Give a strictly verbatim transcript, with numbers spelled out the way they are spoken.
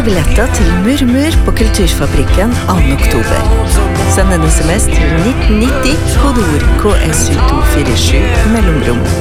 billetter til Murmur på Kulturfabrikken annen oktober. Send en sms til nitten nitti, kodeord K S U to fire sju mellomrom.